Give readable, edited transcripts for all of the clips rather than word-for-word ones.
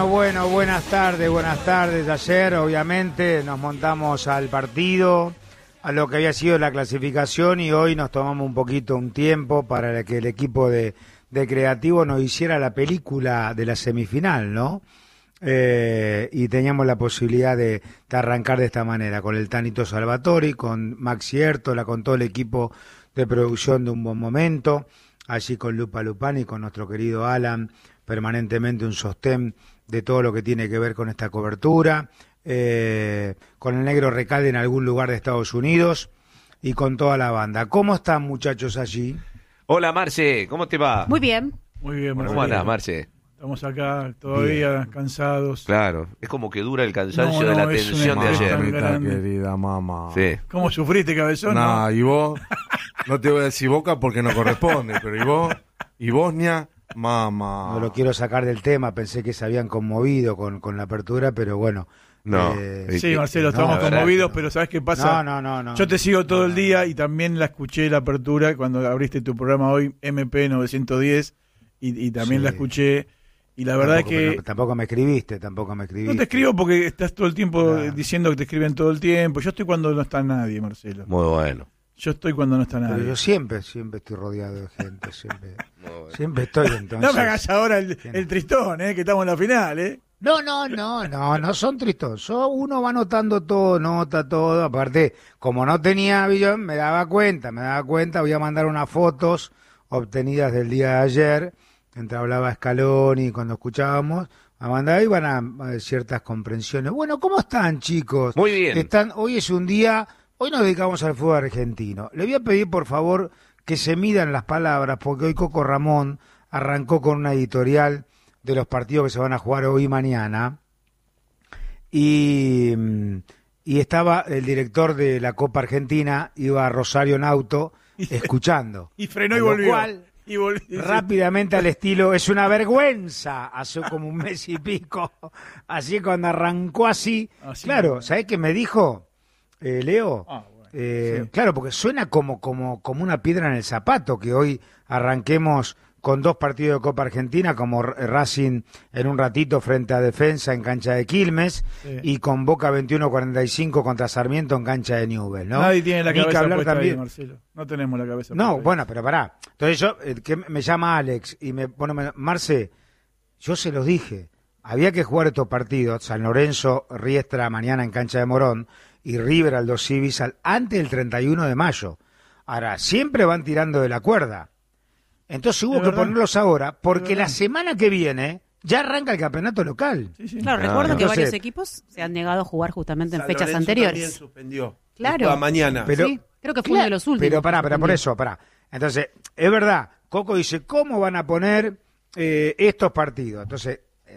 buenas tardes. Ayer, obviamente, nos montamos al partido, a lo que había sido la clasificación, y hoy nos tomamos un tiempo para que el equipo de Creativo nos hiciera la película de la semifinal, ¿no? Y teníamos la posibilidad de arrancar de esta manera, con el Tanito Salvatori, con Maxi Ertola, con todo el equipo de producción de Un Buen Momento, allí con Lupa Lupani, con nuestro querido Alan, permanentemente un sostén de todo lo que tiene que ver con esta cobertura, con el Negro Recalde en algún lugar de Estados Unidos y con toda la banda. ¿Cómo están, muchachos, allí? Hola, Marce, ¿cómo te va? Muy bien. Muy bien, Marce. ¿Cómo andás, Marce? Estamos acá todavía cansados. Claro, es como que dura el cansancio de la tensión de ayer. Querida mamá. Sí. ¿Cómo sufriste, cabezón? No, y vos, no te voy a decir Boca porque no corresponde, pero y vos, y Bosnia, mamá. No lo quiero sacar del tema, pensé que se habían conmovido con la apertura, pero bueno. No. Sí, Marcelo, estamos conmovidos, pero ¿sabes qué pasa? No. Yo te sigo todo el día y también la escuché la apertura cuando abriste tu programa hoy, MP 910, y también la escuché. Y la verdad es que... Tampoco me escribiste. No te escribo porque estás todo el tiempo diciendo que te escriben todo el tiempo. Yo estoy cuando no está nadie, Marcelo. Muy bueno. Yo estoy cuando no está nadie. Pero yo siempre estoy rodeado de gente, siempre estoy, entonces. No me hagas ahora el tristón, que estamos en la final, No son tristos. Uno va notando todo, nota todo. Aparte, como no tenía avión, me daba cuenta. Voy a mandar unas fotos obtenidas del día de ayer, entre hablaba Scaloni y cuando escuchábamos, a mandar, iban a ciertas comprensiones. Bueno, ¿cómo están, chicos? Muy bien. Hoy es un día, hoy nos dedicamos al fútbol argentino. Le voy a pedir, por favor, que se midan las palabras, porque hoy Coco Ramón arrancó con una editorial de los partidos que se van a jugar hoy y mañana, y estaba el director de la Copa Argentina, iba a Rosario en auto, escuchando. Y frenó y volvió. Rápidamente al estilo, es una vergüenza, hace como un mes y pico, así cuando arrancó así claro, ¿sabés qué me dijo, Leo? Sí. Claro, porque suena como una piedra en el zapato que hoy arranquemos con 2 partidos de Copa Argentina, como Racing en un ratito frente a Defensa en cancha de Quilmes, y con Boca 21-45 contra Sarmiento en cancha de Newell's, ¿no? Nadie tiene la cabeza puesta también ahí, Marcelo. No tenemos la cabeza puesta. Ahí. Bueno, pero pará. Entonces yo, que me llama Alex y me pone, Marce, yo se los dije, había que jugar estos partidos, San Lorenzo, Riestra mañana en cancha de Morón, y River Aldo Civi antes del 31 de mayo. Ahora, siempre van tirando de la cuerda. Entonces hubo que ponerlos ahora, porque la semana que viene ya arranca el campeonato local. Sí. Claro, recuerdo que varios equipos se han negado a jugar justamente en fechas anteriores. También suspendió. Claro. Mañana. Pero, sí, creo que fue uno de los últimos. Pero por eso. Entonces, es verdad, Coco dice, ¿cómo van a poner estos partidos? Entonces,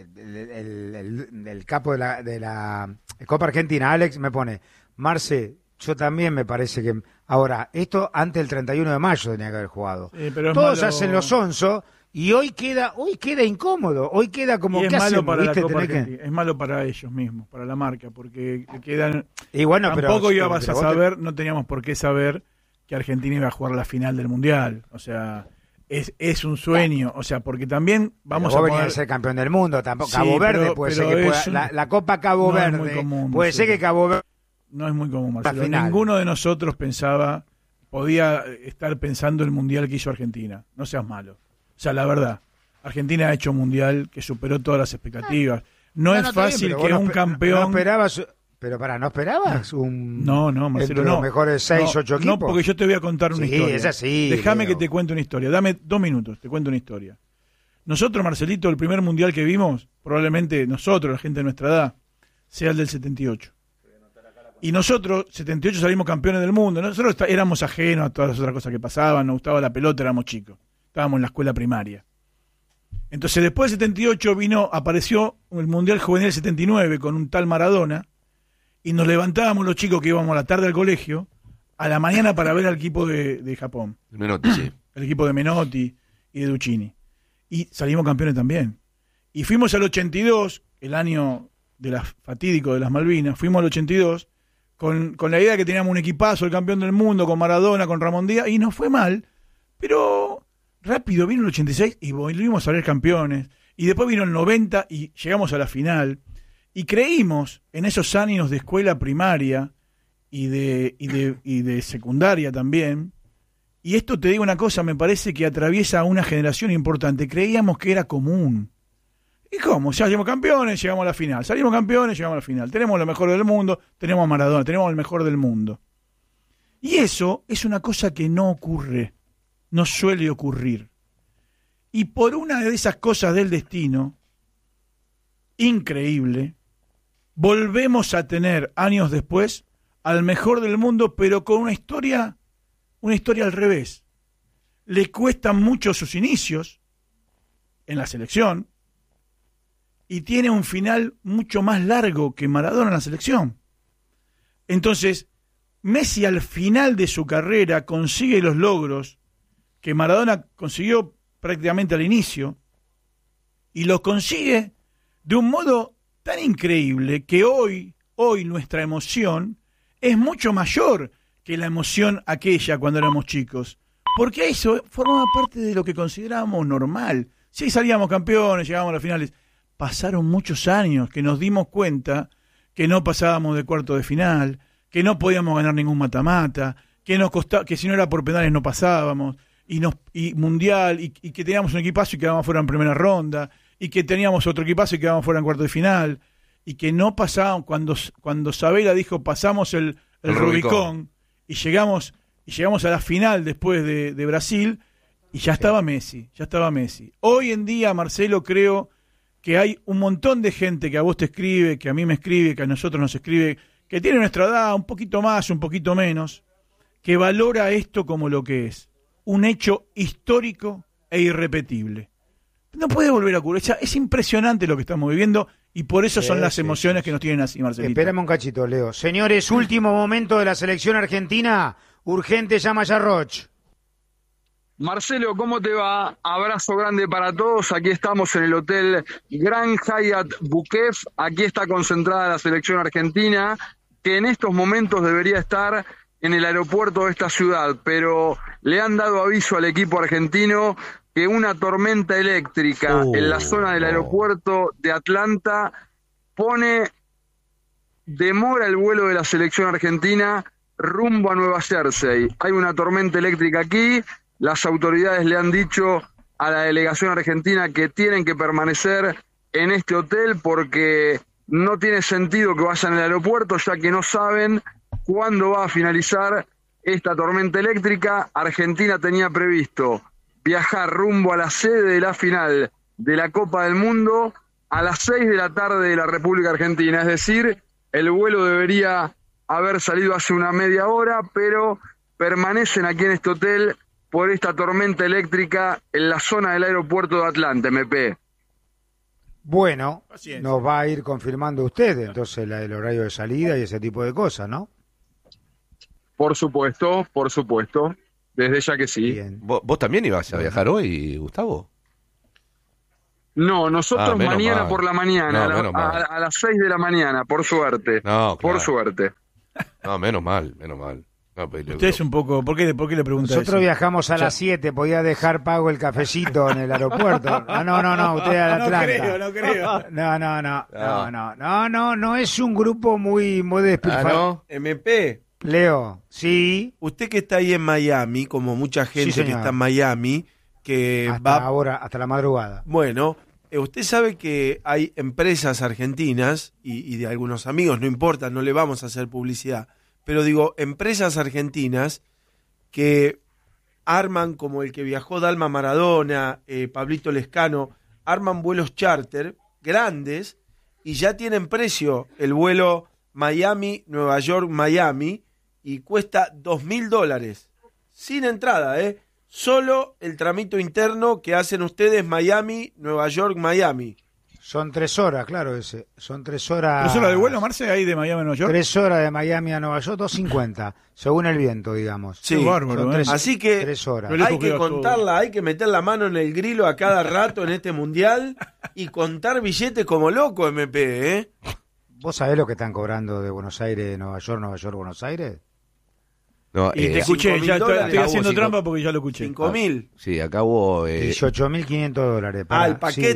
el capo de la Copa Argentina, Alex, me pone, Marce, yo también me parece que... Ahora, esto antes del 31 de mayo tenía que haber jugado. Sí, pero todos hacen los onzos y hoy queda incómodo. Hoy queda como que es malo hacemos, para ¿viste? la Copa Argentina. Es malo para ellos mismos, para la marca, porque quedan... Y bueno, tampoco ibas a saber, no teníamos por qué saber que Argentina iba a jugar la final del Mundial. O sea, es un sueño. O sea, porque también vamos a venir a ser campeón del mundo. Tampoco, sí, Cabo Verde puede ser que pueda... La Copa Cabo Verde común, puede ser que Cabo Verde... No es muy común, Marcelo. Ninguno de nosotros podía estar pensando el mundial que hizo Argentina. No seas malo. O sea, la verdad, Argentina ha hecho un mundial que superó todas las expectativas. No es fácil que un campeón... No esperabas... Pero ¿no esperabas un... No, Marcelo, no. Los mejores 6, 8 equipos. No, porque yo te voy a contar una historia. Es así. Déjame que te cuente una historia. Dame 2 minutos, te cuento una historia. Nosotros, Marcelito, el primer mundial que vimos, probablemente nosotros, la gente de nuestra edad, sea el del 78. Y nosotros, 78, salimos campeones del mundo. Nosotros éramos ajenos a todas las otras cosas que pasaban, nos gustaba la pelota, éramos chicos. Estábamos en la escuela primaria. Entonces, después del 78 apareció el Mundial Juvenil 79 con un tal Maradona, y nos levantábamos los chicos que íbamos a la tarde al colegio, a la mañana para ver al equipo de Japón. Menotti, sí. El equipo de Menotti y de Duccini. Y salimos campeones también. Y fuimos al 82, el año fatídico de las Malvinas, fuimos al 82, con la idea de que teníamos un equipazo, el campeón del mundo, con Maradona, con Ramón Díaz, y nos fue mal, pero rápido vino el 86 y volvimos a ser campeones, Y después vino el 90 y llegamos a la final. Y creímos en esos años de escuela primaria y de secundaria también. Y esto te digo una cosa, me parece que atraviesa a una generación importante. Creíamos que era común. ¿Y cómo? Salimos campeones, llegamos a la final. Salimos campeones, llegamos a la final. Tenemos lo mejor del mundo, tenemos a Maradona, tenemos el mejor del mundo. Y eso es una cosa que no ocurre, no suele ocurrir. Y por una de esas cosas del destino, increíble, volvemos a tener años después al mejor del mundo, pero con una historia al revés. Le cuestan mucho sus inicios en la selección y tiene un final mucho más largo que Maradona en la selección. Entonces, Messi al final de su carrera consigue los logros que Maradona consiguió prácticamente al inicio y los consigue de un modo tan increíble que hoy nuestra emoción es mucho mayor que la emoción aquella cuando éramos chicos, porque eso formaba parte de lo que considerábamos normal. Sí, salíamos campeones, llegábamos a las finales. Pasaron muchos años que nos dimos cuenta que no pasábamos de cuarto de final, que no podíamos ganar ningún mata-mata, que nos costaba, que si no era por penales no pasábamos, y mundial, y que teníamos un equipazo y quedábamos fuera en primera ronda, y que teníamos otro equipazo y quedábamos fuera en cuarto de final, y que no pasábamos, cuando Sabela dijo pasamos el Rubicón, y llegamos a la final después de Brasil, y ya estaba Messi. Hoy en día, Marcelo, creo que hay un montón de gente que a vos te escribe, que a mí me escribe, que a nosotros nos escribe, que tiene nuestra edad, un poquito más, un poquito menos, que valora esto como lo que es, un hecho histórico e irrepetible. No puede volver a ocurrir. Es impresionante lo que estamos viviendo y por eso son las emociones que nos tienen así, Marcelito. Espérame un cachito, Leo. Señores, último momento de la selección argentina. Urgente, llama ya Roch. Marcelo, ¿cómo te va? Abrazo grande para todos. Aquí estamos en el Hotel Grand Hyatt Buquef. Aquí está concentrada la selección argentina, que en estos momentos debería estar en el aeropuerto de esta ciudad, pero le han dado aviso al equipo argentino que una tormenta eléctrica en la zona del aeropuerto de Atlanta demora el vuelo de la selección argentina rumbo a Nueva Jersey. Hay una tormenta eléctrica aquí. Las autoridades le han dicho a la delegación argentina que tienen que permanecer en este hotel porque no tiene sentido que vayan al aeropuerto, ya que no saben cuándo va a finalizar esta tormenta eléctrica. Argentina tenía previsto viajar rumbo a la sede de la final de la Copa del Mundo a las 6 de la tarde de la República Argentina. Es decir, el vuelo debería haber salido hace una media hora, pero permanecen aquí en este hotel por esta tormenta eléctrica en la zona del aeropuerto de Atlanta, MP. Bueno, nos va a ir confirmando usted entonces el horario de salida y ese tipo de cosas, ¿no? Por supuesto, desde ya que sí. Bien. ¿Vos también ibas a viajar hoy, Gustavo? No, nosotros mañana mal. por la mañana, a las 6 de la mañana, por suerte. No, claro. Por suerte. No, menos mal. No, Usted es un poco... ¿Por qué le pregunta eso? Nosotros viajamos a las 7, podía dejar pago el cafecito en el aeropuerto. No, usted a Atlanta. No creo. No, es un grupo muy despilfarrado. ¿No? MP, Leo, sí. usted que está ahí en Miami, como mucha gente Sí, que señor. está en Miami, que Hasta ahora, hasta la madrugada. Bueno, usted sabe que hay empresas argentinas y de algunos amigos, no importa, no le vamos a hacer publicidad, pero digo, empresas argentinas que arman, como el que viajó Dalma Maradona, Pablito Lescano, arman vuelos charter grandes y ya tienen precio el vuelo Miami, Nueva York, Miami, y cuesta $2.000, sin entrada, solo el tramito interno que hacen ustedes Miami, Nueva York, Miami. Son 3 horas, claro, ese. Son 3 horas. ¿3 horas de vuelo, Marce, ahí de Miami a Nueva York? 3 horas de Miami a Nueva York, 2.50, según el viento, digamos. Sí, Qué bárbaro, son 3, así que 3 horas. Pero hay que todo. contarla, hay que meter la mano en el grilo a cada rato en este mundial y contar billetes como loco, MP, ¿eh? ¿Vos sabés lo que están cobrando de Buenos Aires, Nueva York, Buenos Aires? No, Y te escuché, $5.000 ya estoy haciendo acabó, trampa porque ya lo escuché. 5.000. Sí, acabo... $18.500. El paquete.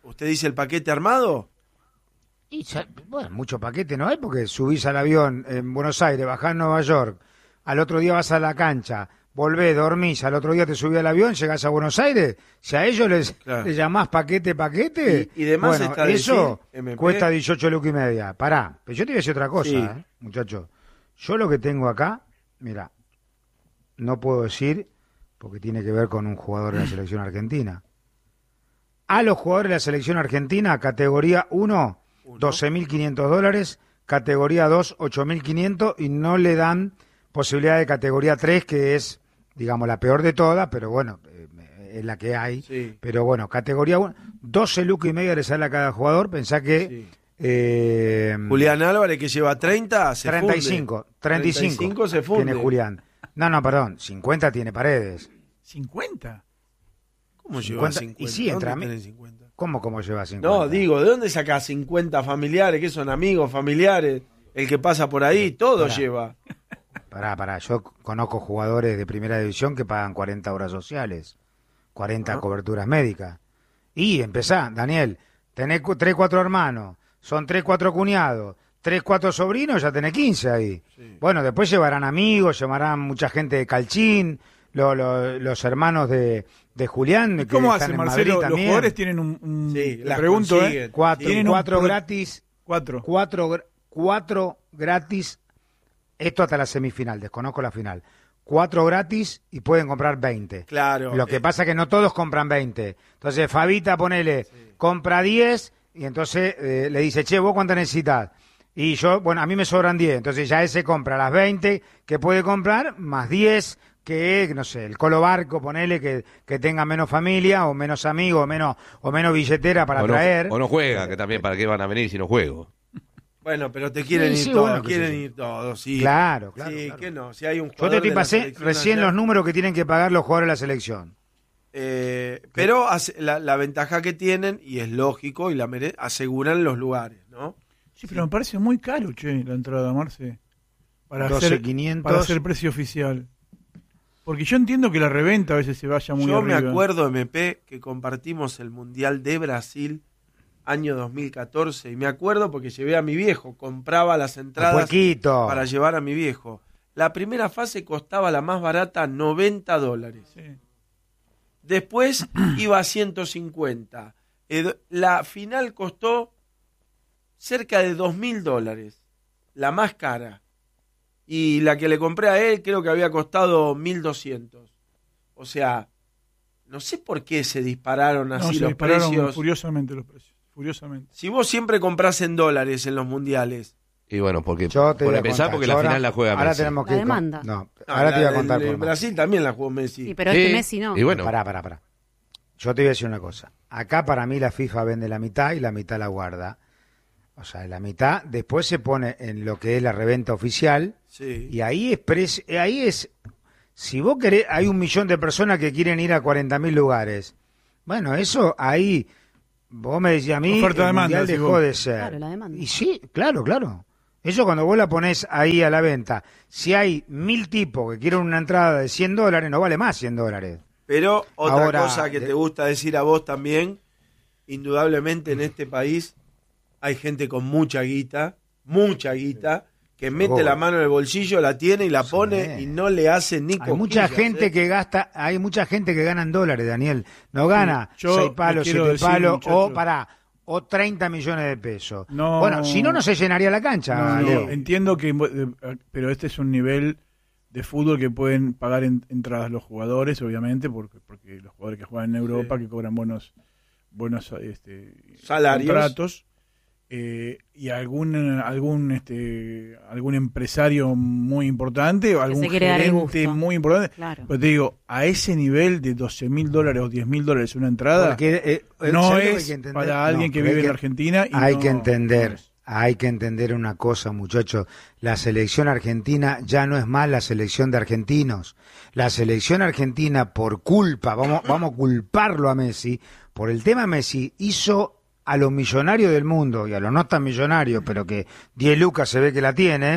¿Usted dice el paquete armado? Y bueno, mucho paquete no hay porque subís al avión en Buenos Aires, bajás en Nueva York, al otro día vas a la cancha, volvés, dormís, al otro día te subís al avión, llegás a Buenos Aires. Si a ellos les llamás paquete, y demás bueno, está eso MP. cuesta 18 lucas y media. Pará, pero yo te voy a decir otra cosa, muchacho. Yo lo que tengo acá, mira, no puedo decir porque tiene que ver con un jugador de la selección argentina. A los jugadores de la selección argentina, categoría 1, $12.500, categoría 2, $8.500 y no le dan posibilidad de categoría 3, que es, digamos, la peor de todas, pero bueno, es la que hay. Sí. Pero bueno, categoría 1, 12 lucas y media le sale a cada jugador. Pensá que... Julián Álvarez, que lleva 30, se 35, funde. 35 se funde. tiene Julián. No, perdón, 50 tiene Paredes. ¿50? ¿Cómo lleva 50? Y sí, entra a mí. 50? ¿Cómo lleva 50? No, digo, ¿de dónde sacás 50 familiares? ¿Qué son amigos, familiares? El que pasa por ahí, todo lleva. Pará, yo conozco jugadores de primera división que pagan 40 horas sociales, 40 coberturas médicas. Y empezá, Daniel, tenés 3, 4 hermanos, son 3, 4 cuñados, 3, 4 sobrinos, ya tenés 15 ahí. Sí. Bueno, después llevarán amigos, llevarán mucha gente de Calchín, los hermanos de Julián. ¿Y cómo hacen, Marcelo? Los jugadores tienen un sí, le pregunto, cuatro gratis. 4 gratis. Esto hasta la semifinal, desconozco la final. 4 gratis y pueden comprar 20. Claro. Lo que pasa es que no todos compran 20. Entonces, Fabita, ponele, compra 10 y entonces le dice, che, ¿vos cuánto necesitas? Y yo, bueno, a mí me sobran 10. Entonces ya ese compra las 20 que puede comprar, más 10 que, no sé, el Colo Barco, ponele que tenga menos familia o menos amigos o menos billetera para traer. O no juega, que también, ¿para qué van a venir si no juego? Bueno, pero te quieren ir todos, ir todos, sí. Claro. Que no, si hay un jugador. Yo te pasé recién los números que tienen que pagar los jugadores de la selección. Pero la ventaja que tienen, y es lógico, y aseguran los lugares, ¿no? Sí, pero me parece muy caro, la entrada, Marce. Para 12.500. Para hacer precio oficial. Porque yo entiendo que la reventa a veces se vaya muy arriba. Yo me acuerdo, MP, que compartimos el Mundial de Brasil año 2014, y me acuerdo porque llevé a mi viejo, compraba las entradas para llevar a mi viejo. La primera fase costaba la más barata $90. Sí. Después iba a 150. La final costó cerca de $2.000, la más cara. Y la que le compré a él creo que había costado 1.200. O sea, no sé por qué se dispararon así los precios. Furiosamente los precios. Furiosamente. Si vos siempre comprás en dólares en los mundiales. Y bueno, porque por empezar, porque la final la juega Messi. Ahora tenemos que la demanda. Ahora te voy a contar por Brasil también la jugó Messi. Sí, pero Messi no. Y bueno. Pará. Yo te voy a decir una cosa. Acá para mí la FIFA vende la mitad y la mitad la guarda. O sea, la mitad después se pone en lo que es la reventa oficial. Sí. Y ahí es si vos querés, hay 1 millón de personas que quieren ir a 40.000 lugares. Bueno, eso ahí, vos me decías a mí, el mundial dejó de ser. Claro, la demanda. Y sí, claro. Eso cuando vos la ponés ahí a la venta, si hay 1.000 tipos que quieren una entrada de $100, no vale más $100. Pero otra cosa que te gusta decir a vos también, indudablemente en este país hay gente con mucha guita, que mete la mano en el bolsillo, la tiene y la pone y no le hace ni cosquillas. Hay mucha gente que gasta, hay mucha gente que gana en dólares, Daniel. No gana 6 palos, 7 palos o 30 millones de pesos. No, bueno, si no se llenaría la cancha, Leo. Entiendo que, pero este es un nivel de fútbol que pueden pagar entradas los jugadores, obviamente, porque los jugadores que juegan en Europa, que cobran buenos salarios, contratos. Y algún empresario muy importante o algún gerente muy importante, claro. Pero te digo, a ese nivel de $12.000 o $10.000 una entrada, porque, no es para alguien que vive en Argentina. Y hay que entender una cosa, muchachos. La selección argentina ya no es más la selección de argentinos. La selección argentina, por culpa, vamos a culparlo a Messi, por el tema Messi, hizo a los millonarios del mundo y a los no tan millonarios, pero que 10 lucas se ve que la tienen,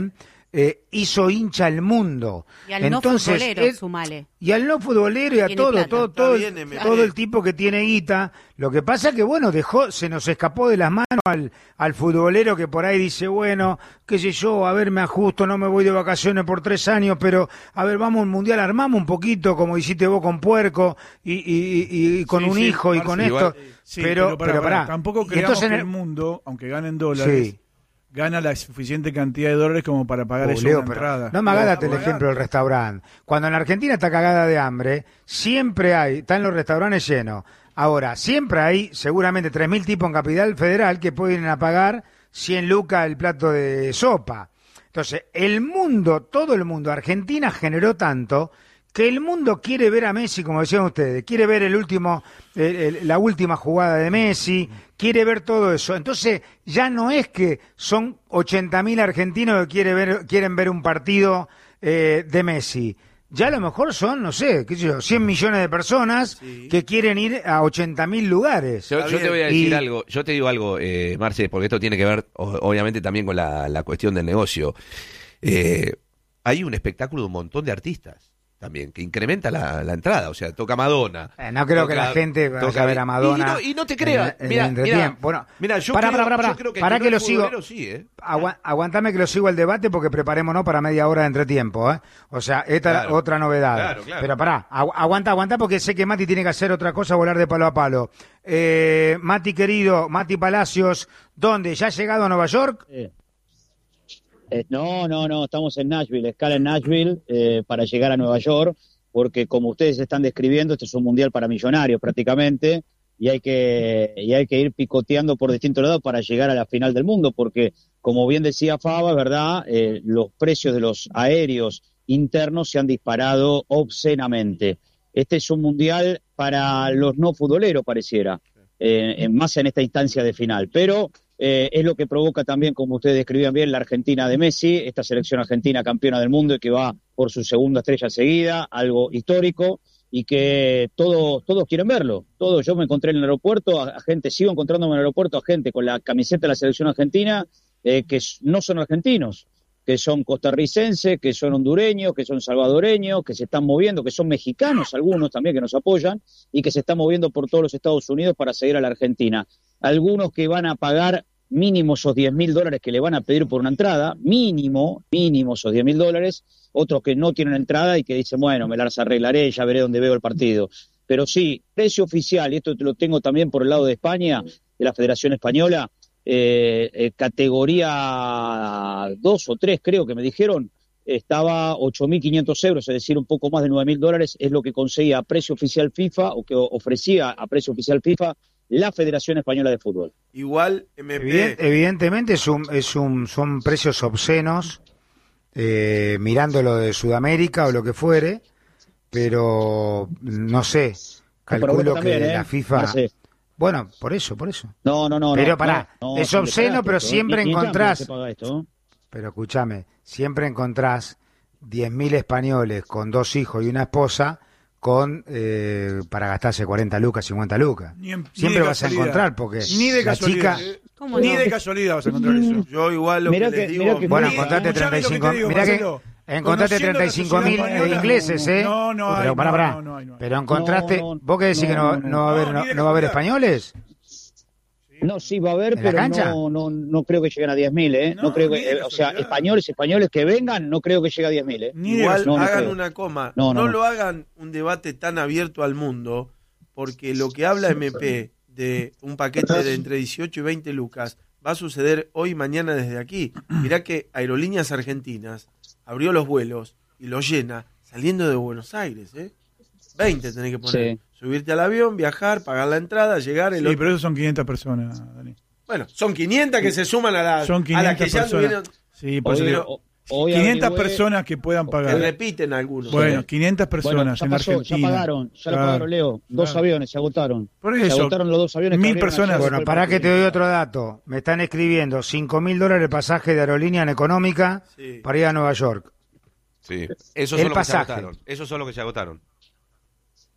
hizo hincha al mundo. Y al Entonces, no futbolero, sumale. Y al no futbolero y a Tiene todo, plata. todo el tipo que tiene guita. Lo que pasa que, bueno, se nos escapó de las manos al futbolero que por ahí dice, bueno, qué sé yo, a ver, me ajusto, no me voy de vacaciones por 3 años, pero, a ver, vamos al Mundial, armamos un poquito, como hiciste vos con Puerco, y con un hijo, y con igual, esto. Sí, pero pará, tampoco creamos que el mundo, aunque ganen dólares, Sí. gana la suficiente cantidad de dólares como para pagar eso Leo, una entrada. no me hagas el ejemplo del restaurante. Cuando en la Argentina está cagada de hambre, siempre están los restaurantes llenos. Ahora, siempre hay seguramente 3.000 tipos en Capital Federal que pueden ir a pagar 100 lucas el plato de sopa. Entonces, todo el mundo, Argentina generó tanto que el mundo quiere ver a Messi, como decían ustedes, quiere ver la última jugada de Messi, quiere ver todo eso. Entonces, ya no es que son 80.000 argentinos que quieren ver un partido de Messi. Ya a lo mejor son, no sé, qué sé yo, 100 millones de personas que quieren ir a 80.000 lugares. Yo te voy a decir algo, yo te digo algo, Marce, porque esto tiene que ver, obviamente, también con la cuestión del negocio. Hay un espectáculo de un montón de artistas también, que incrementa la entrada, o sea, toca Madonna. No creo que la gente vaya a ver a Madonna. Y no te creas, mira, yo creo que para que lo sigo. Sí, Aguantame que lo sigo al debate porque preparémonos para media hora de entretiempo, ¿eh? O sea, esta es otra novedad. Claro. Pero aguanta porque sé que Mati tiene que hacer otra cosa, volar de palo a palo. Mati querido, Mati Palacios, ¿dónde? ¿Ya has llegado a Nueva York? No, estamos en Nashville, escala en Nashville para llegar a Nueva York, porque como ustedes están describiendo, este es un mundial para millonarios prácticamente, y hay que ir picoteando por distintos lados para llegar a la final del mundo, porque como bien decía Faba, es verdad, los precios de los aéreos internos se han disparado obscenamente. Este es un mundial para los no futboleros, pareciera, más en esta instancia de final, pero es lo que provoca también, como ustedes describían bien, la Argentina de Messi, esta selección argentina campeona del mundo y que va por su segunda estrella seguida, algo histórico, y que todos quieren verlo. Yo me encontré en el aeropuerto, a gente, sigo encontrándome en el aeropuerto a gente con la camiseta de la selección argentina que no son argentinos, que son costarricenses, que son hondureños, que son salvadoreños, que se están moviendo, que son mexicanos, algunos también que nos apoyan, y que se están moviendo por todos los Estados Unidos para seguir a la Argentina. Algunos que van a pagar mínimo esos $10.000 que le van a pedir por una entrada, mínimo esos $10.000, otros que no tienen entrada y que dicen, bueno, me las arreglaré, ya veré dónde veo el partido. Pero sí, precio oficial, y esto lo tengo también por el lado de España, de la Federación Española, categoría 2 o 3 creo que me dijeron, estaba 8.500 euros, es decir, un poco más de $9.000, es lo que conseguía a precio oficial FIFA, o que ofrecía a precio oficial FIFA la Federación Española de Fútbol. Igual, MP. Evidentemente son precios obscenos, mirando lo de Sudamérica o lo que fuere, pero no sé, calculo que la FIFA... No sé. Bueno, por eso. No. Pero pará, no, es obsceno, pero siempre encontrás... Esto. Pero escúchame, siempre encontrás 10.000 españoles con 2 hijos y una esposa para gastarse 40 lucas, 50 lucas. Siempre vas a encontrar, porque ni de la casualidad, chica... Ni de casualidad vas a encontrar eso. Yo igual lo que les digo... Bueno, encontraste 35... Mirá que encontraste 35.000 ingleses, ¿eh? No hay. Pero encontraste... ¿Vos qué decís que no va a haber españoles? No, sí va a haber, pero no creo que lleguen a 10.000, ¿eh? No creo que, o sea, españoles que vengan, no creo que llegue a 10.000, ¿eh? Igual hagan una coma. No lo hagan un debate tan abierto al mundo, porque lo que habla MP de un paquete de entre 18 y 20 lucas va a suceder hoy y mañana desde aquí. Mirá que Aerolíneas Argentinas abrió los vuelos y los llena saliendo de Buenos Aires, ¿eh? 20 tenés que poner. Sí. Subirte al avión, viajar, pagar la entrada, llegar... Sí, pero eso son 500 personas, Dani. Bueno, son 500 que se suman a las que ya tuvieron... Sí, por eso 500 personas que puedan pagar. Que repiten algunos. Bueno, 500 personas en Argentina. Ya pagaron, lo pagaron, Leo. 2 aviones se agotaron. Por eso, se agotaron los 2 aviones. 1.000 personas. Bueno, para que te doy otro dato. Me están escribiendo $5.000 el pasaje de aerolínea en económica para ir a Nueva York. Sí, esos son los que se agotaron. Esos son los que se agotaron.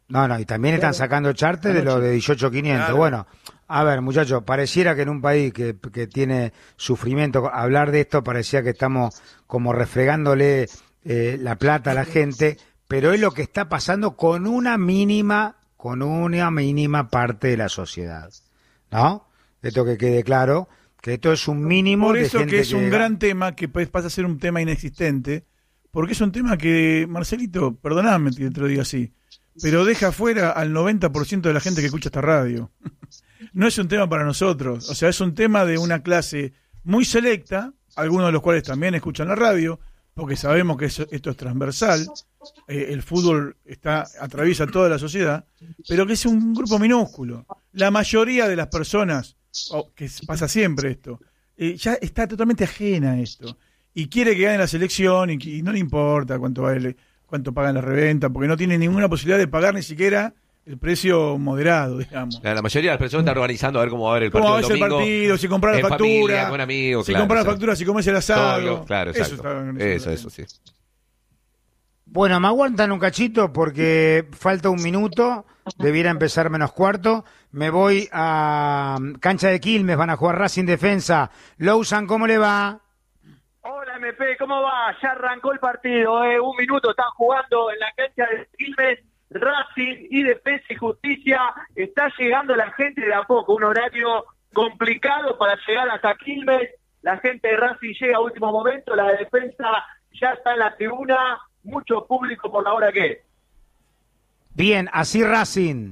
No, y también están sacando charter de lo de 18.500. Claro. Bueno, a ver, muchachos, pareciera que en un país que tiene sufrimiento, hablar de esto parecía que estamos como refregándole la plata a la gente, pero es lo que está pasando con una mínima parte de la sociedad, ¿no? Esto que quede claro, que esto es un mínimo Por de eso gente que es un llega. gran tema que pasa a ser un tema inexistente, porque es un tema que, Marcelito, perdóname que te lo diga así, pero deja fuera al 90% de la gente que escucha esta radio. No es un tema para nosotros, o sea, es un tema de una clase muy selecta, algunos de los cuales también escuchan la radio, porque sabemos que esto es transversal, el fútbol atraviesa toda la sociedad, pero que es un grupo minúsculo. La mayoría de las personas, que pasa siempre esto, ya está totalmente ajena a esto, y quiere que gane la selección, y no le importa cuánto pagan la reventa, porque no tiene ninguna posibilidad de pagar ni siquiera el precio moderado, digamos. La mayoría de las personas están organizando a ver cómo va a ver el ¿Cómo partido va a ser el domingo, partido? Si comprar la en factura, familia, con amigos, si claro, comprar la exacto. factura, si comes el asado. Claro, Eso exacto. está organizado. Eso, sí. Bueno, me aguantan un cachito porque falta un minuto, debiera empezar menos cuarto. Me voy a cancha de Quilmes, van a jugar Racing Defensa. Lousan, ¿cómo le va? Hola MP, ¿cómo va? Ya arrancó el partido, un minuto, están jugando en la cancha de Quilmes, Racing y Defensa y Justicia. Está llegando la gente de a poco, un horario complicado para llegar hasta Quilmes. La gente de Racing llega a último momento, la de Defensa ya está en la tribuna, mucho público por la hora que es. Bien, así Racing.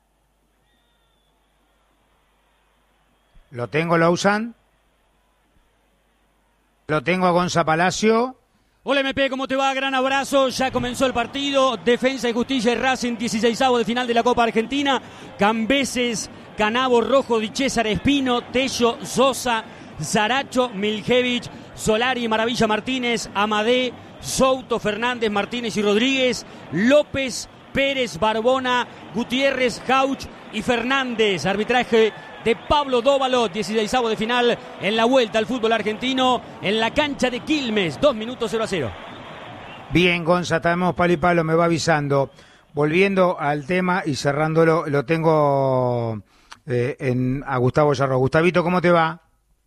¿Lo tengo, Lousan? Lo tengo a Gonza Palacio. Hola MP, ¿cómo te va? Gran abrazo, ya comenzó el partido, Defensa y Justicia y Racing, 16avo de final de la Copa Argentina, Cambeses, Canavo, Rojo, Di César, Espino, Tello, Sosa, Zaracho, Miljevich, Solari, Maravilla Martínez, Amadé, Souto, Fernández, Martínez y Rodríguez, López, Pérez, Barbona, Gutiérrez, Jauch y Fernández, arbitraje de Pablo Dóvalo, 16avo de final en la vuelta al fútbol argentino en la cancha de Quilmes, 2 minutos 0-0. Bien, Gonza, estamos palo y palo, me va avisando. Volviendo al tema y cerrándolo, lo tengo a Gustavo Yarro. Gustavito, ¿cómo te va?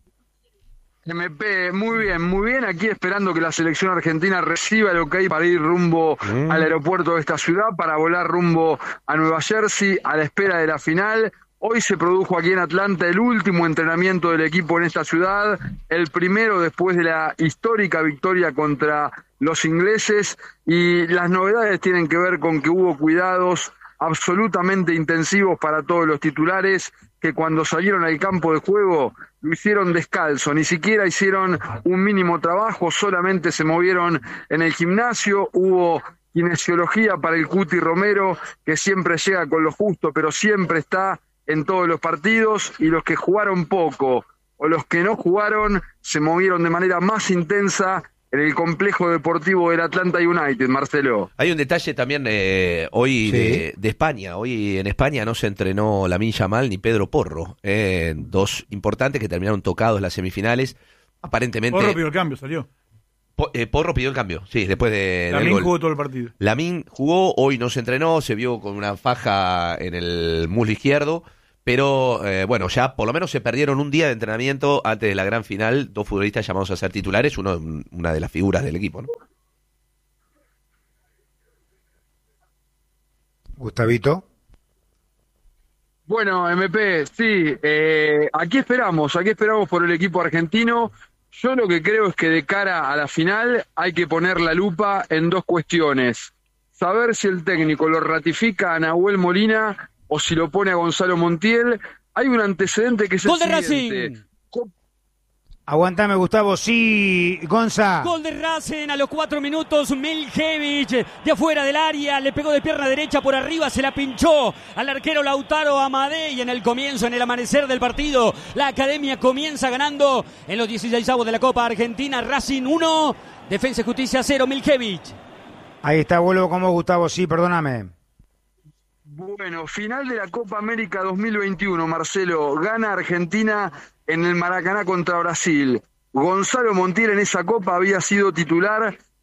MP, muy bien, aquí esperando que la selección argentina reciba el ok para ir rumbo al aeropuerto de esta ciudad, para volar rumbo a Nueva Jersey, a la espera de la final. Hoy se produjo aquí en Atlanta el último entrenamiento del equipo en esta ciudad, el primero después de la histórica victoria contra los ingleses, y las novedades tienen que ver con que hubo cuidados absolutamente intensivos para todos los titulares, que cuando salieron al campo de juego lo hicieron descalzo, ni siquiera hicieron un mínimo trabajo, solamente se movieron en el gimnasio. Hubo kinesiología para el Cuti Romero, que siempre llega con lo justo, pero siempre está en todos los partidos, y los que jugaron poco o los que no jugaron se movieron de manera más intensa en el complejo deportivo del Atlanta United, Marcelo. Hay un detalle también hoy Sí. de España. Hoy en España no se entrenó Lamine Yamal ni Pedro Porro, dos importantes que terminaron tocados en las semifinales. Aparentemente Porro pidió el cambio, salió. Porro pidió el cambio, sí, después del También gol. jugó todo el partido. Lamine jugó, hoy no se entrenó, se vio con una faja en el muslo izquierdo, pero bueno, ya por lo menos se perdieron un día de entrenamiento antes de la gran final, dos futbolistas llamados a ser titulares, una de las figuras del equipo, ¿no? Gustavito. Bueno, MP, sí, aquí esperamos por el equipo argentino. Yo lo que creo es que de cara a la final hay que poner la lupa en dos cuestiones. Saber si el técnico lo ratifica a Nahuel Molina o si lo pone a Gonzalo Montiel. Hay un antecedente que es el Gol de siguiente. Racing. Aguantame, Gustavo. Sí, Gonza. Gol de Racing a los 4 minutos, Miljevich de afuera del área, le pegó de pierna derecha por arriba, se la pinchó al arquero Lautaro Amadé, y en el comienzo, en el amanecer del partido, la Academia comienza ganando en los 16avos de la Copa Argentina. Racing 1, Defensa y Justicia 0, Miljevich. Ahí está, vuelvo con vos, Gustavo. Sí, perdóname. Bueno, final de la Copa América 2021, Marcelo. Gana Argentina en el Maracaná contra Brasil. Gonzalo Montiel en esa Copa había sido titular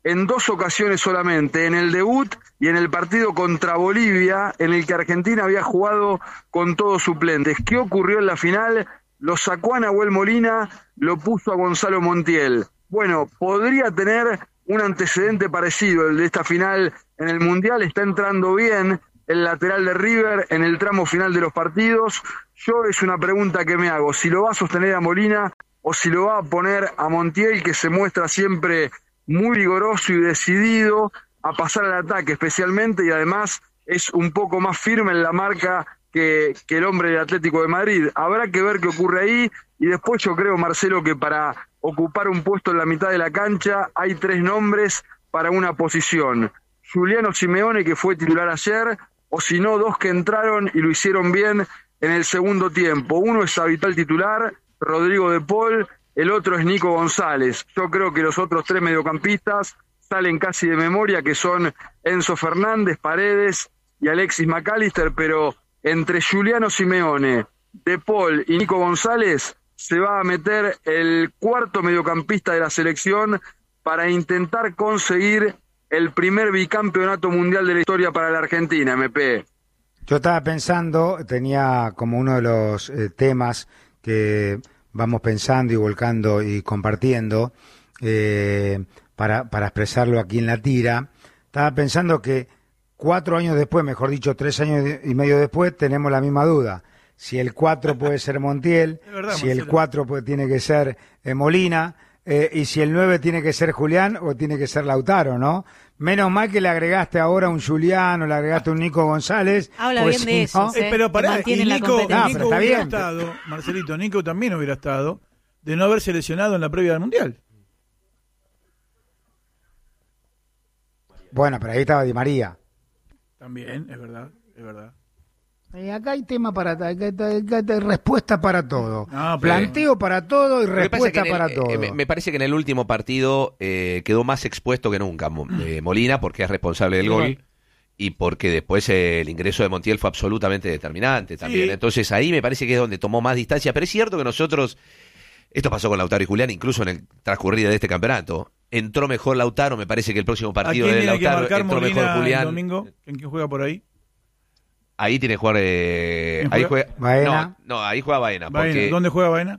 en 2 ocasiones solamente, en el debut y en el partido contra Bolivia, en el que Argentina había jugado con todos suplentes. ¿Qué ocurrió en la final? Lo sacó a Nahuel Molina, lo puso a Gonzalo Montiel. Bueno, podría tener un antecedente parecido, el de esta final en el Mundial. Está entrando bien el lateral de River en el tramo final de los partidos. Yo es una pregunta que me hago, si lo va a sostener a Molina o si lo va a poner a Montiel, que se muestra siempre muy vigoroso y decidido a pasar al ataque especialmente, y además es un poco más firme en la marca que el hombre del Atlético de Madrid. Habrá que ver qué ocurre ahí, y después yo creo, Marcelo, que para ocupar un puesto en la mitad de la cancha hay 3 nombres para una posición. Giuliano Simeone, que fue titular ayer, o si no, 2 que entraron y lo hicieron bien en el segundo tiempo. Uno es habitual titular, Rodrigo de Paul, el otro es Nico González. Yo creo que los otros 3 mediocampistas salen casi de memoria, que son Enzo Fernández, Paredes y Alexis McAllister, pero entre Giuliano Simeone, De Paul y Nico González se va a meter el 4º mediocampista de la selección para intentar conseguir el primer bicampeonato mundial de la historia para la Argentina, MP. Yo estaba pensando, tenía como uno de los temas que vamos pensando y volcando y compartiendo para expresarlo aquí en la tira. Estaba pensando que 4 años después, mejor dicho 3 años y medio después, tenemos la misma duda. Si el 4 puede ser Montiel, verdad, si el 4 tiene que ser Molina, y si el 9 tiene que ser Julián o tiene que ser Lautaro, ¿no? Menos mal que le agregaste ahora un Julián o le agregaste un Nico González. Habla bien de eso. Pero pará, y Nico pero está hubiera bien. estado, Marcelito, Nico también hubiera estado de no haberse lesionado en la previa del Mundial. Bueno, pero ahí estaba Di María. También, es verdad. Acá hay tema para acá hay respuesta para todo. No, Planteo para todo y Lo que pasa es que respuesta para todo. me parece que en el último partido quedó más expuesto que nunca Molina, porque es responsable del gol y porque después el ingreso de Montiel fue absolutamente determinante también. Sí. Entonces ahí me parece que es donde tomó más distancia. Pero es cierto que nosotros, esto pasó con Lautaro y Julián, incluso en el transcurrido de este campeonato, entró mejor Lautaro. Me parece que el próximo partido de Lautaro entró mejor Julián. El domingo? ¿Quién juega por ahí? Ahí tiene que jugar. Ahí juega Baena. No, ahí juega Baena. Baena. Porque ¿Dónde juega Baena?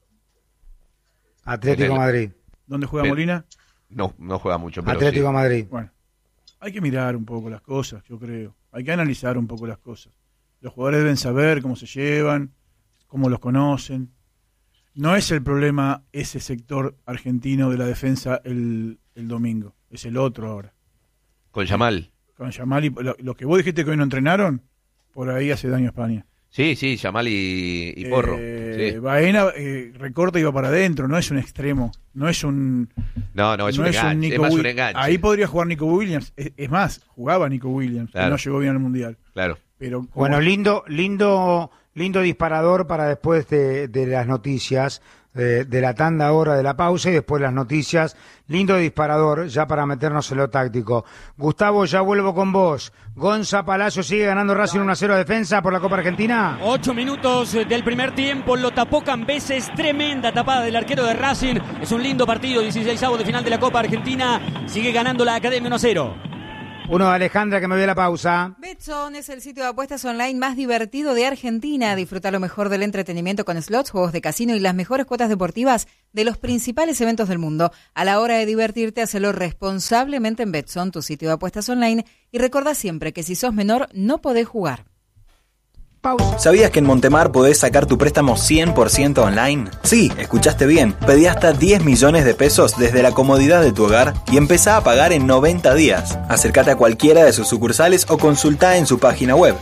Atlético Madrid. ¿Dónde juega Pero- Molina? no juega mucho. Pero Atlético sí. Madrid. Bueno, hay que mirar un poco las cosas, yo creo. Hay que analizar un poco las cosas. Los jugadores deben saber cómo se llevan, cómo los conocen. No es el problema ese sector argentino de la defensa el domingo. Es el otro ahora. Con Yamal. Con Yamal y lo que vos dijiste que hoy no entrenaron, por ahí hace daño a España. Sí, Yamal y Porro. Sí. Baena recorta y va para adentro, no es un extremo, no es un... No, es un enganche, es más un enganche. Ahí podría jugar Nico Williams, es más, jugaba Nico Williams, Claro. que no llegó bien al Mundial. Claro. Pero como- Bueno, lindo disparador para después de las noticias, de la tanda ahora de la pausa y después las noticias. Lindo disparador ya para meternos en lo táctico. Gustavo, ya vuelvo con vos. Gonza Palacio sigue ganando Racing 1-0 a defensa por la Copa Argentina. 8 minutos del primer tiempo, lo tapó Cambeses, tremenda tapada del arquero de Racing. Es un lindo partido, 16avos de final de la Copa Argentina. Sigue ganando la Academia 1-0. Uno de Alejandra que me ve la pausa. Betson es el sitio de apuestas online más divertido de Argentina. Disfruta lo mejor del entretenimiento con slots, juegos de casino y las mejores cuotas deportivas de los principales eventos del mundo. A la hora de divertirte, hacelo responsablemente en Betson, tu sitio de apuestas online. Y recordá siempre que si sos menor, no podés jugar. ¿Sabías que en Montemar podés sacar tu préstamo 100% online? Sí, escuchaste bien. Pedí hasta 10 millones de pesos desde la comodidad de tu hogar y empezá a pagar en 90 días. Acércate a cualquiera de sus sucursales o consultá en su página web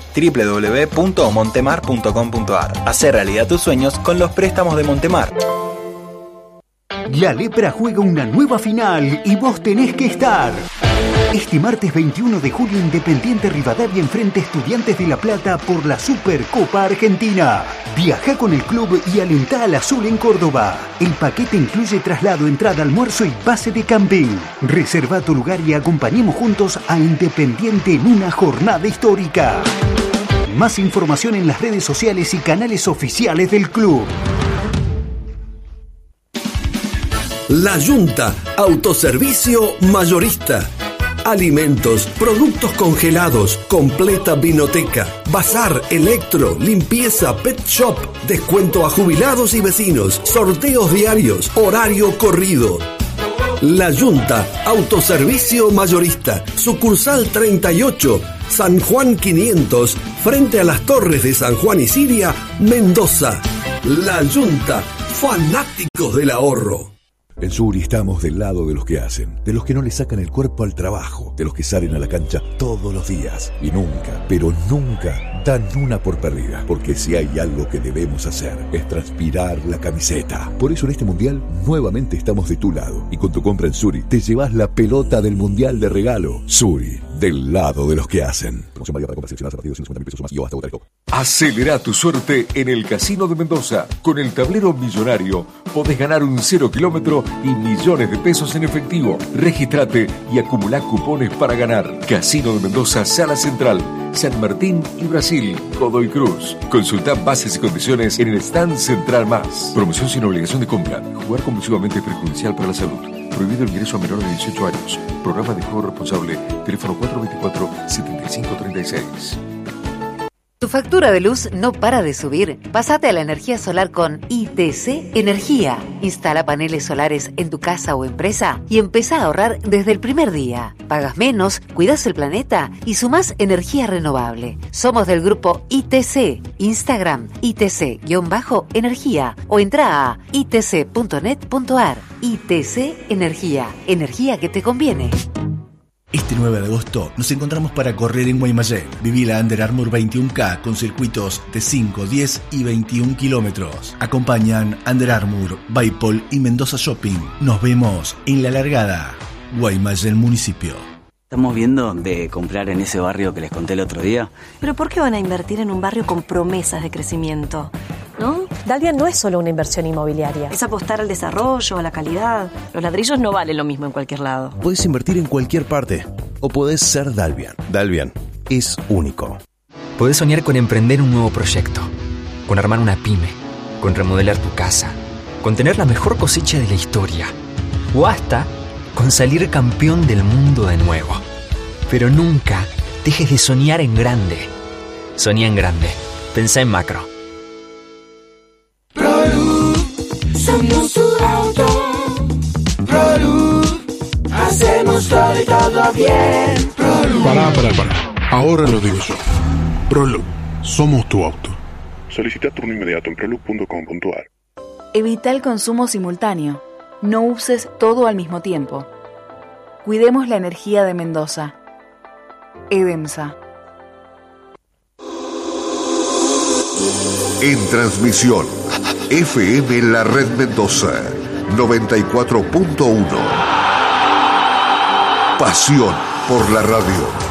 www.montemar.com.ar. Hacé realidad tus sueños con los préstamos de Montemar. La Lepra juega una nueva final y vos tenés que estar. Este martes 21 de julio, Independiente Rivadavia enfrenta a Estudiantes de La Plata por la Supercopa Argentina. Viajá con el club y alentá al azul en Córdoba. El paquete incluye traslado, entrada, almuerzo y pase de camping. Reserva tu lugar y acompañemos juntos a Independiente en una jornada histórica. Más información en las redes sociales y canales oficiales del club. La Yunta, autoservicio mayorista. Alimentos, productos congelados, completa vinoteca, bazar, electro, limpieza, pet shop, descuento a jubilados y vecinos, sorteos diarios, horario corrido. La Yunta, autoservicio mayorista, sucursal 38, San Juan 500, frente a las torres de San Juan y Siria, Mendoza. La Yunta, fanáticos del ahorro. En Suri estamos del lado de los que hacen, de los que no le sacan el cuerpo al trabajo, de los que salen a la cancha todos los días y nunca, pero nunca dan una por perdida, porque si hay algo que debemos hacer es transpirar la camiseta. Por eso en este mundial nuevamente estamos de tu lado y con tu compra en Suri te llevas la pelota del mundial de regalo. Suri, del lado de los que hacen. Promoción válida para compras seleccionadas a partir de 250 mil pesos o más y o hasta Botareco. Acelera tu suerte en el Casino de Mendoza. Con el tablero millonario podés ganar un 0 kilómetro y millones de pesos en efectivo. Regístrate y acumulá cupones para ganar. Casino de Mendoza, Sala Central, San Martín y Brasil, Godoy Cruz. Consulta bases y condiciones en el stand central más. Promoción sin obligación de compra. Jugar compulsivamente es perjudicial para la salud. Prohibido el ingreso a menores de 18 años. Programa de juego responsable. Teléfono 424-7536. ¿Tu factura de luz no para de subir? Pásate a la energía solar con ITC Energía. Instala paneles solares en tu casa o empresa y empezá a ahorrar desde el primer día. Pagas menos, cuidas el planeta y sumás energía renovable. Somos del grupo ITC. Instagram ITC-energía o entra a itc.net.ar. ITC Energía. Energía que te conviene. Este 9 de agosto nos encontramos para correr en Guaymallén. Viví la Under Armour 21K con circuitos de 5, 10 y 21 kilómetros. Acompañan Under Armour, Baipol y Mendoza Shopping. Nos vemos en la largada. Guaymallén Municipio. Estamos viendo de comprar en ese barrio que les conté el otro día. ¿Pero por qué van a invertir en un barrio con promesas de crecimiento? ¿No? Dalvia no es solo una inversión inmobiliaria. Es apostar al desarrollo, a la calidad. Los ladrillos no valen lo mismo en cualquier lado. Puedes invertir en cualquier parte o podés ser Dalvian. Dalvian es único. Podés soñar con emprender un nuevo proyecto, con armar una pyme, con remodelar tu casa, con tener la mejor cosecha de la historia o hasta con salir campeón del mundo de nuevo. Pero nunca dejes de soñar en grande. Soñá en grande. Pensá en macro. Somos tu auto. ProLuz. Hacemos todo y todo bien. ProLuz. Pará. Ahora lo digo yo. ProLuz. Somos tu auto. Solicita turno inmediato en proluz.com.ar. Evita el consumo simultáneo. No uses todo al mismo tiempo. Cuidemos la energía de Mendoza. EDEMSA. En transmisión, FM La Red Mendoza, 94.1. Pasión por la radio.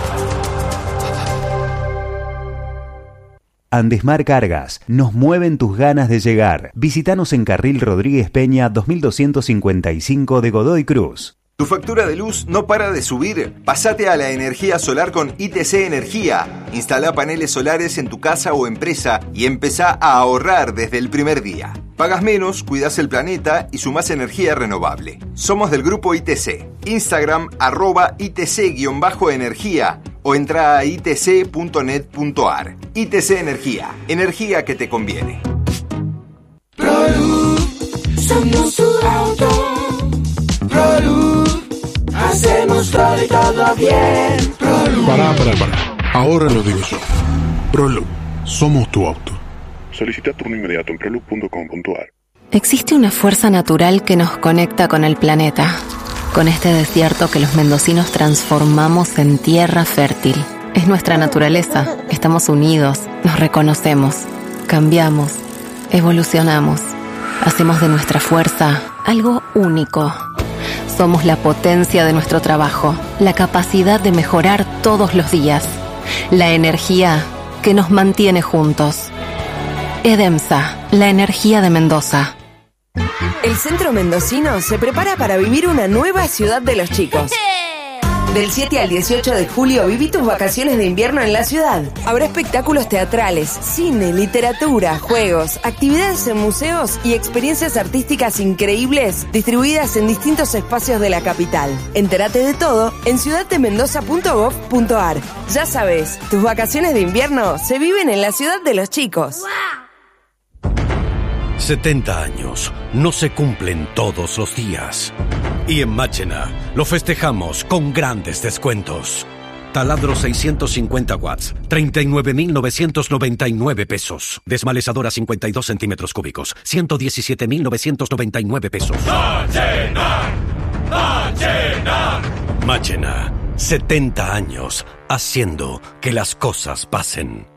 Andesmar Cargas, nos mueven tus ganas de llegar. Visítanos en Carril Rodríguez Peña 2255 de Godoy Cruz. ¿Tu factura de luz no para de subir? Pásate a la energía solar con ITC Energía. Instala paneles solares en tu casa o empresa y empezá a ahorrar desde el primer día. Pagas menos, cuidas el planeta y sumás energía renovable. Somos del grupo ITC. Instagram @ITC_energía o entra a itc.net.ar. ITC Energía. Energía que te conviene. ProLuz. Somos tu auto. ProLuz. Hacemos todo y todo bien. ProLuz. Pará. Ahora lo digo yo. ProLuz. Somos tu auto. Solicita turno inmediato en proluz.com.ar. Existe una fuerza natural que nos conecta con el planeta, con este desierto que los mendocinos transformamos en tierra fértil. Es nuestra naturaleza. Estamos unidos, nos reconocemos, cambiamos, evolucionamos. Hacemos de nuestra fuerza algo único. Somos la potencia de nuestro trabajo, la capacidad de mejorar todos los días, la energía que nos mantiene juntos. EDEMSA, la energía de Mendoza. El centro mendocino se prepara para vivir una nueva ciudad de los chicos. Del 7 al 18 de julio viví tus vacaciones de invierno en la ciudad. Habrá espectáculos teatrales, cine, literatura, juegos, actividades en museos y experiencias artísticas increíbles distribuidas en distintos espacios de la capital. Entérate de todo en ciudaddemendoza.gov.ar. Ya sabes, tus vacaciones de invierno se viven en la ciudad de los chicos. 70 años no se cumplen todos los días. Y en Máchena lo festejamos con grandes descuentos. Taladro 650 watts, 39.999 pesos. Desmalezadora 52 centímetros cúbicos, 117.999 pesos. ¡Máchena! ¡Máchena! Máchena, 70 años haciendo que las cosas pasen.